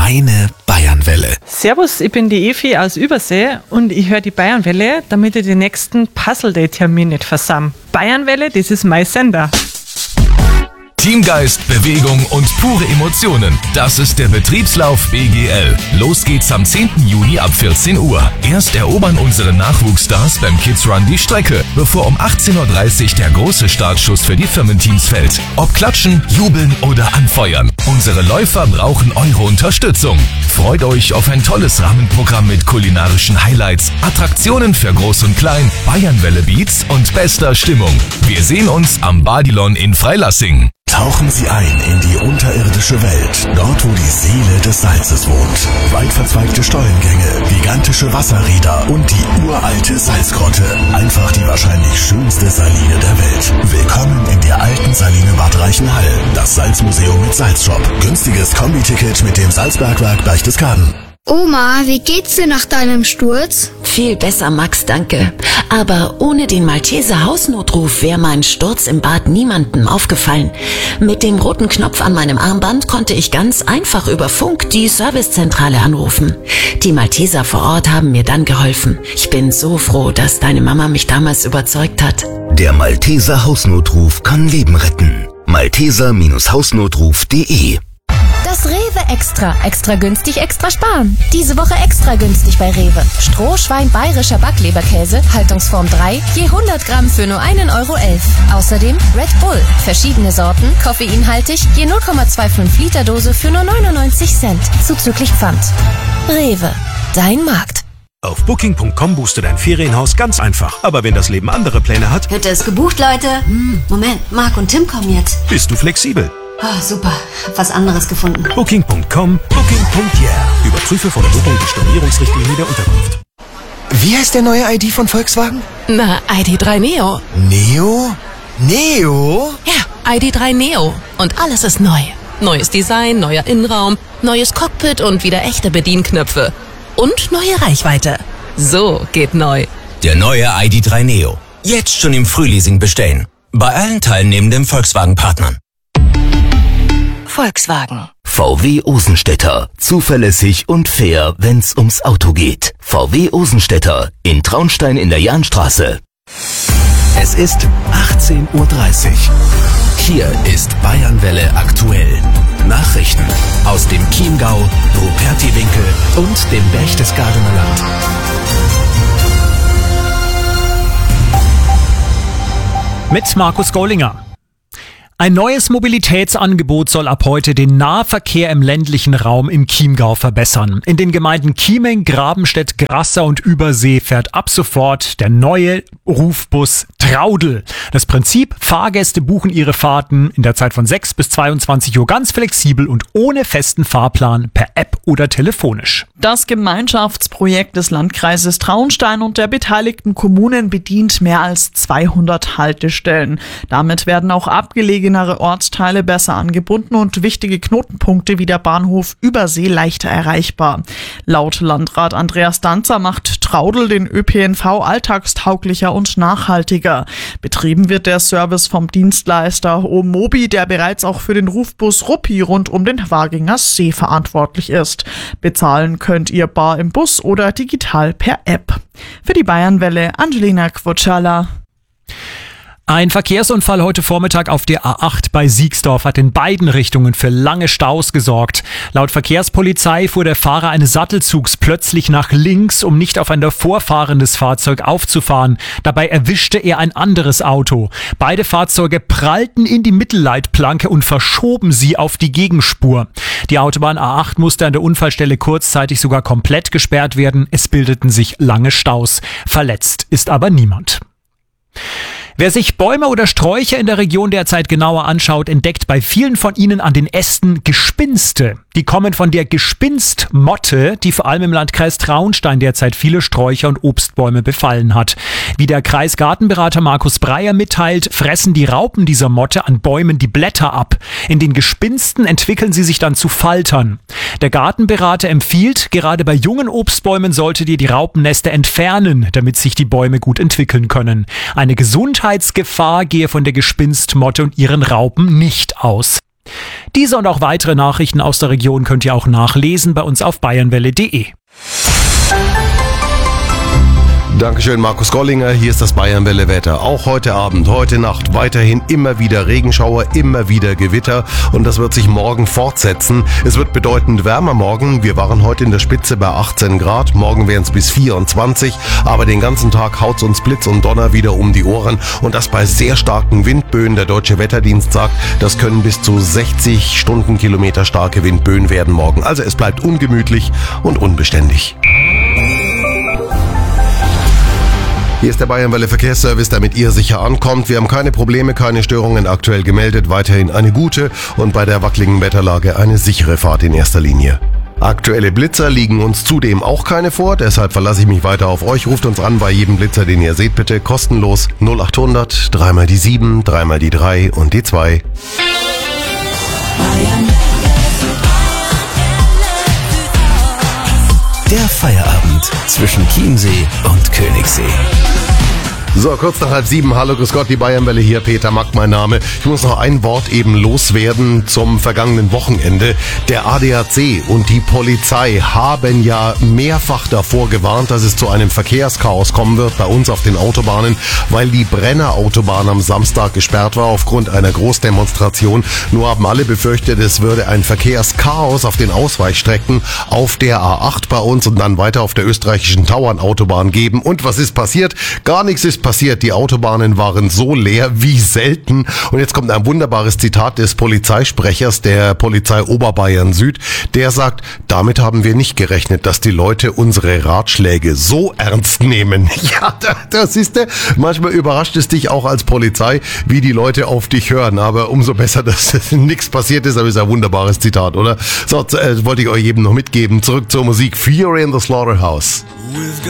Meine Bayernwelle. Servus, ich bin die Evi aus Übersee und ich höre die Bayernwelle, damit ich den nächsten Puzzle-Day-Termin nicht versamm. Bayernwelle, das ist mein Sender. Teamgeist, Bewegung und pure Emotionen. Das ist der Betriebslauf BGL. Los geht's am 10. Juni ab 14 Uhr. Erst erobern unsere Nachwuchsstars beim Kids Run die Strecke, bevor um 18.30 Uhr der große Startschuss für die Firmenteams fällt. Ob klatschen, jubeln oder anfeuern. Unsere Läufer brauchen eure Unterstützung. Freut euch auf ein tolles Rahmenprogramm mit kulinarischen Highlights, Attraktionen für Groß und Klein, Bayernwelle Beats und bester Stimmung. Wir sehen uns am Badilon in Freilassing. Tauchen Sie ein in die unterirdische Welt, dort wo die Seele des Salzes wohnt. Weit verzweigte Stollengänge, gigantische Wasserräder und die uralte Salzgrotte. Einfach die wahrscheinlich schönste Saline der Welt. Willkommen in der alten Saline Bad Reichenhall, das Salzmuseum mit Salzshop. Günstiges Kombiticket mit dem Salzbergwerk Berchtesgaden. Oma, wie geht's dir nach deinem Sturz? Viel besser, Max, danke. Aber ohne den Malteser Hausnotruf wäre mein Sturz im Bad niemandem aufgefallen. Mit dem roten Knopf an meinem Armband konnte ich ganz einfach über Funk die Servicezentrale anrufen. Die Malteser vor Ort haben mir dann geholfen. Ich bin so froh, dass deine Mama mich damals überzeugt hat. Der Malteser Hausnotruf kann Leben retten. Malteser-Hausnotruf.de. Das Rewe Extra. Extra günstig, extra sparen. Diese Woche extra günstig bei Rewe. Strohschwein bayerischer Backleberkäse, Haltungsform 3, je 100 Gramm für nur 1,11 Euro. Außerdem Red Bull. Verschiedene Sorten, koffeinhaltig, je 0,25 Liter Dose für nur 99 Cent. Zuzüglich Pfand. Rewe. Dein Markt. Auf Booking.com buchst du dein Ferienhaus ganz einfach. Aber wenn das Leben andere Pläne hat... Hütte ist gebucht, Leute. Moment, Marc und Tim kommen jetzt. Bist du flexibel? Oh, super. Hab was anderes gefunden. Booking.com, Booking.yeah. Überprüfe vor der Buchung die Stornierungsrichtlinie der Unterkunft. Wie heißt der neue ID von Volkswagen? Na, ID.3 Neo. Neo? Neo? Ja, ID.3 Neo. Und alles ist neu. Neues Design, neuer Innenraum, neues Cockpit und wieder echte Bedienknöpfe. Und neue Reichweite. So geht neu. Der neue ID.3 Neo. Jetzt schon im Frühleasing bestellen. Bei allen teilnehmenden Volkswagen-Partnern. Volkswagen. VW Osenstädter. Zuverlässig und fair, wenn's ums Auto geht. VW Osenstädter in Traunstein in der Jahnstraße. Es ist 18.30 Uhr. Hier ist Bayernwelle aktuell. Nachrichten aus dem Chiemgau, Rupertiwinkel und dem Berchtesgadener Land. Mit Markus Gollinger. Ein neues Mobilitätsangebot soll ab heute den Nahverkehr im ländlichen Raum im Chiemgau verbessern. In den Gemeinden Chieming, Grabenstedt, Grassau und Übersee fährt ab sofort der neue Rufbus Traudl. Das Prinzip: Fahrgäste buchen ihre Fahrten in der Zeit von 6 bis 22 Uhr ganz flexibel und ohne festen Fahrplan per App oder telefonisch. Das Gemeinschaftsprojekt des Landkreises Traunstein und der beteiligten Kommunen bedient mehr als 200 Haltestellen. Damit werden auch abgelegenere Ortsteile besser angebunden und wichtige Knotenpunkte wie der Bahnhof Übersee leichter erreichbar. Laut Landrat Andreas Danzer macht Traudl den ÖPNV alltagstauglicher und nachhaltiger. Betrieben wird der Service vom Dienstleister Omobi, der bereits auch für den Rufbus Ruppi rund um den Waginger See verantwortlich ist. Bezahlen könnt ihr bar im Bus oder digital per App. Für die Bayernwelle Angelina Kwutschala. Ein Verkehrsunfall heute Vormittag auf der A8 bei Siegsdorf hat in beiden Richtungen für lange Staus gesorgt. Laut Verkehrspolizei fuhr der Fahrer eines Sattelzugs plötzlich nach links, um nicht auf ein davor fahrendes Fahrzeug aufzufahren. Dabei erwischte er ein anderes Auto. Beide Fahrzeuge prallten in die Mittelleitplanke und verschoben sie auf die Gegenspur. Die Autobahn A8 musste an der Unfallstelle kurzzeitig sogar komplett gesperrt werden. Es bildeten sich lange Staus. Verletzt ist aber niemand. Wer sich Bäume oder Sträucher in der Region derzeit genauer anschaut, entdeckt bei vielen von ihnen an den Ästen Gespinste. Die kommen von der Gespinstmotte, die vor allem im Landkreis Traunstein derzeit viele Sträucher und Obstbäume befallen hat. Wie der Kreisgartenberater Markus Breyer mitteilt, fressen die Raupen dieser Motte an Bäumen die Blätter ab. In den Gespinsten entwickeln sie sich dann zu Faltern. Der Gartenberater empfiehlt, gerade bei jungen Obstbäumen solltet ihr die Raupennester entfernen, damit sich die Bäume gut entwickeln können. Eine Gesundheitsgefahr gehe von der Gespinstmotte und ihren Raupen nicht aus. Diese und auch weitere Nachrichten aus der Region könnt ihr auch nachlesen bei uns auf bayernwelle.de. Dankeschön, Markus Gollinger. Hier ist das Bayernwelle-Wetter. Auch heute Abend, heute Nacht weiterhin immer wieder Regenschauer, immer wieder Gewitter und das wird sich morgen fortsetzen. Es wird bedeutend wärmer morgen. Wir waren heute in der Spitze bei 18 Grad. Morgen wären es bis 24, aber den ganzen Tag haut's uns Blitz und Donner wieder um die Ohren und das bei sehr starken Windböen. Der Deutsche Wetterdienst sagt, das können bis zu 60 Stundenkilometer starke Windböen werden morgen. Also es bleibt ungemütlich und unbeständig. Hier ist der Bayernwelle Verkehrsservice, damit ihr sicher ankommt. Wir haben keine Probleme, keine Störungen aktuell gemeldet. Weiterhin eine gute und bei der wackeligen Wetterlage eine sichere Fahrt in erster Linie. Aktuelle Blitzer liegen uns zudem auch keine vor, deshalb verlasse ich mich weiter auf euch. Ruft uns an bei jedem Blitzer, den ihr seht, bitte kostenlos 0800 3 mal die 7, 3 mal die 3 und die 2. Der Feierabend zwischen Chiemsee und Königssee. So, kurz nach 6:30. Hallo, grüß Gott, die Bayernwelle hier. Peter Mack, mein Name. Ich muss noch ein Wort eben loswerden zum vergangenen Wochenende. Der ADAC und die Polizei haben ja mehrfach davor gewarnt, dass es zu einem Verkehrschaos kommen wird bei uns auf den Autobahnen, weil die Brenner Autobahn am Samstag gesperrt war aufgrund einer Großdemonstration. Nur haben alle befürchtet, es würde ein Verkehrschaos auf den Ausweichstrecken auf der A8 bei uns und dann weiter auf der österreichischen Tauernautobahn geben. Und was ist passiert? Gar nichts ist passiert. Die Autobahnen waren so leer wie selten. Und jetzt kommt ein wunderbares Zitat des Polizeisprechers der Polizei Oberbayern Süd. Der sagt, damit haben wir nicht gerechnet, dass die Leute unsere Ratschläge so ernst nehmen. Ja, das ist der. Manchmal überrascht es dich auch als Polizei, wie die Leute auf dich hören. Aber umso besser, dass nichts passiert ist. Aber ist ein wunderbares Zitat, oder? So, wollte ich euch eben noch mitgeben. Zurück zur Musik. Fury in the Slaughterhouse.